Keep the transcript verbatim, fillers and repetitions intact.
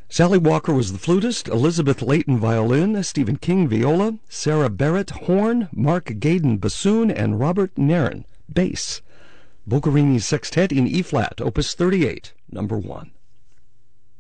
Sally Walker was the flutist, Elizabeth Layton violin, Stephen King viola, Sarah Barrett horn, Mark Gaydon bassoon, and Robert Nairn bass. Boccherini's Sextet in E-flat, opus thirty-eight, number one.